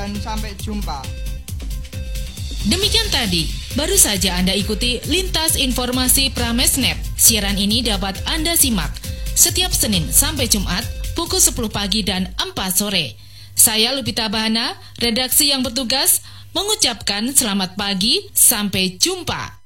dan sampai jumpa. Demikian tadi, baru saja Anda ikuti Lintas Informasi Pramesnet. Siaran ini dapat Anda simak setiap Senin sampai Jumat pukul 10 pagi dan 4 sore. Saya Lupita Bahana, redaksi yang bertugas, mengucapkan selamat pagi, sampai jumpa.